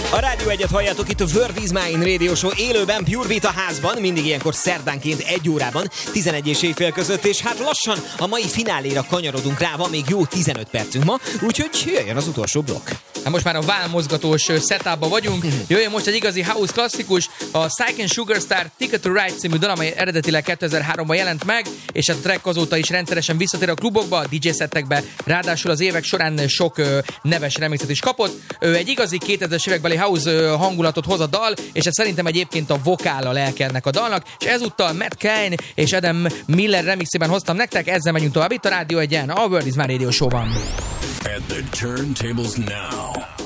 A Rádió Egyet halljátok itt a World is Mine Radio Show élőben, Pure Beat a házban, mindig ilyenkor szerdánként 1 órában, 11 és éjfél között, és hát lassan a mai fináléra kanyarodunk rá, van még jó 15 percünk ma, úgyhogy jöjjön az utolsó blokk. Hát most már a válmozgatós setupban vagyunk, jöjjön most egy igazi house klasszikus, a Psych and Sugarstar Ticket to Ride című dal, amely eredetileg 2003-ban jelent meg, és hát a track azóta is rendszeresen visszatér a klubokba, a DJ settekbe, ráadásul az évek során sok neves remixet is kapott. Egy igazi 2000-es évekbeli house hangulatot hoz a dal, és ez szerintem egyébként a vokál a lelke ennek a dalnak, és ezúttal Matt Cain és Adam Miller remixében hoztam nektek, ezzel megyünk tovább itt a Rádió Egyen, a World is Mine Radio Show-ban. At the turntables now,